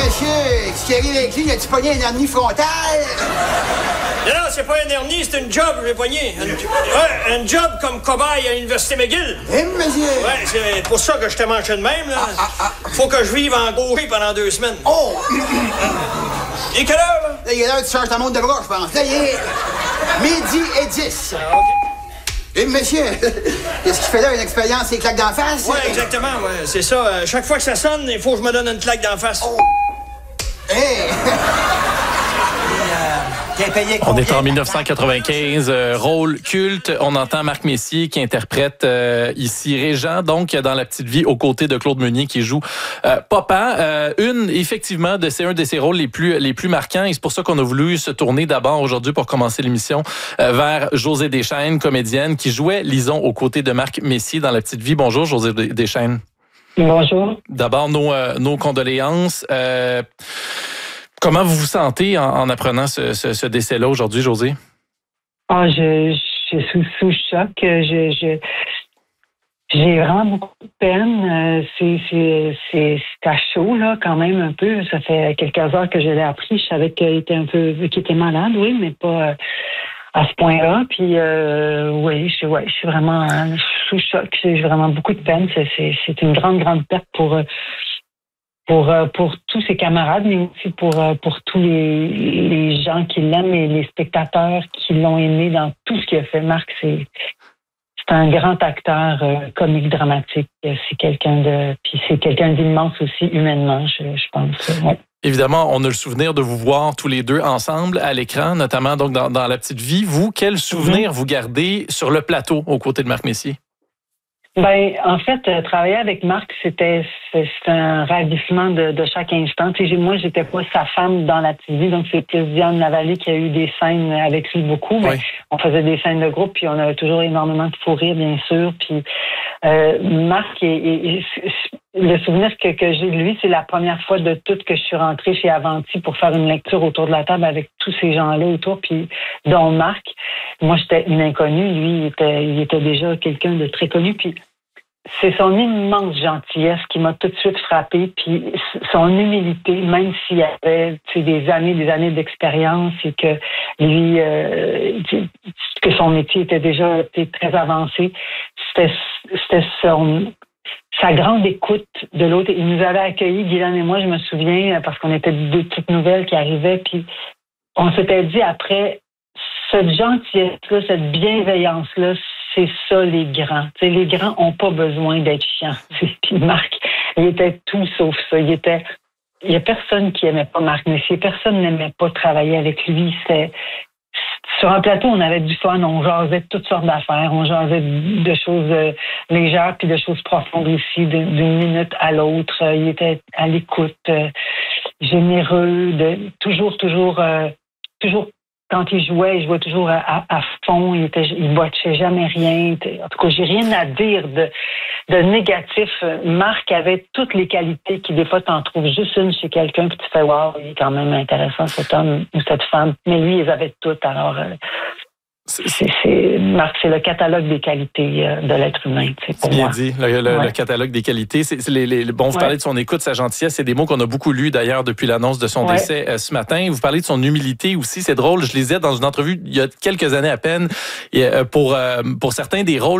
monsieur, ce qui arrive avec lui, il a-tu pogné un hernie frontale? Non, c'est pas un hernie, c'est une job, j'ai pogné. Un job comme cobaye à l'Université McGill. Monsieur? Ouais, c'est pour ça que je t'ai manché de même, là. Faut que je vive en gaucher pendant 2 semaines. Oh! Et quelle heure, là? Là, il est l'heure que tu changes ta montre de bras, je pense. Là, il est 12h10. Ah, OK. Et monsieur, qu'est-ce qu'il fait là, une expérience et claque d'en face? Ouais, exactement, ouais, c'est ça. Chaque fois que ça sonne, il faut que je me donne une claque d'en face. Oh. Hey! On est en 1995, rôle culte. On entend Marc Messier qui interprète ici Régent, donc dans La Petite Vie, aux côtés de Claude Meunier qui joue Papa. Effectivement, c'est un de ses rôles les plus marquants et c'est pour ça qu'on a voulu se tourner d'abord aujourd'hui pour commencer l'émission vers Josée Deschênes, comédienne qui jouait Lison aux côtés de Marc Messier dans La Petite Vie. Bonjour Josée Deschênes. Bonjour. D'abord, nos condoléances. Comment vous vous sentez en apprenant ce décès-là aujourd'hui, Josée? Je suis sous choc. J'ai vraiment beaucoup de peine. C'est à chaud, là, quand même, un peu. Ça fait quelques heures que je l'ai appris. Je savais qu'il était malade, oui, mais pas à ce point-là. Puis, oui, je suis vraiment sous choc. J'ai vraiment beaucoup de peine. C'est une grande, grande perte pour tous ses camarades, mais aussi pour tous les gens qui l'aiment et les spectateurs qui l'ont aimé dans tout ce qu'il a fait. Marc, c'est un grand acteur comique dramatique. C'est quelqu'un d'immense aussi humainement, je pense. Ouais. Évidemment, on a le souvenir de vous voir tous les deux ensemble à l'écran, notamment donc dans La Petite Vie. Vous, quel souvenir vous gardez sur le plateau aux côtés de Marc Messier? Ben, en fait, travailler avec Marc, c'est un ravissement de chaque instant. Tu sais, moi, j'étais pas sa femme dans La Petite Vie, donc c'est plus Diane Lavallée qui a eu des scènes avec lui beaucoup. Mais on faisait des scènes de groupe, puis on avait toujours énormément de fou rire, bien sûr. Puis Marc, le souvenir que j'ai de lui, c'est la première fois de tout que je suis rentrée chez Avanti pour faire une lecture autour de la table avec tous ces gens-là autour, puis dont Marc. Moi, j'étais une inconnue. Lui, il était déjà quelqu'un de très connu. Puis c'est son immense gentillesse qui m'a tout de suite frappée. Puis son humilité, même s'il avait des années d'expérience et que lui, que son métier était déjà très avancé, c'était sa grande écoute de l'autre. Il nous avait accueillis, Guylaine et moi, je me souviens, parce qu'on était deux petites nouvelles qui arrivaient. Puis on s'était dit après, cette gentillesse-là, cette bienveillance-là, c'est ça les grands. T'sais, les grands n'ont pas besoin d'être chiants. Puis Marc, il était tout sauf ça. Il y a personne qui aimait pas Marc Messier. Personne n'aimait pas travailler avec lui. Sur un plateau, on avait du fun. On jasait de toutes sortes d'affaires. On jasait de choses légères puis de choses profondes aussi, d'une minute à l'autre. Il était à l'écoute, généreux, toujours quand il jouait toujours à fond. Il botchait jamais rien. En tout cas, j'ai rien à dire de négatif. Marc avait toutes les qualités qui, des fois, t'en trouves juste une chez quelqu'un puis tu fais « wow, il est quand même intéressant, cet homme ou cette femme ». Mais lui, ils avaient toutes. Alors, Marc, c'est le catalogue des qualités de l'être humain. C'est bien dit, le catalogue des qualités. Vous parlez de son écoute, sa gentillesse, c'est des mots qu'on a beaucoup lus d'ailleurs depuis l'annonce de son décès ce matin. Vous parlez de son humilité aussi, c'est drôle. Je lisais dans une entrevue il y a quelques années à peine, pour certains des rôles